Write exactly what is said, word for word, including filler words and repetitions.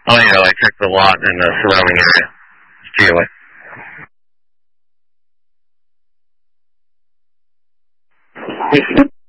Oh yeah, I checked the lot and the surrounding area. G O A.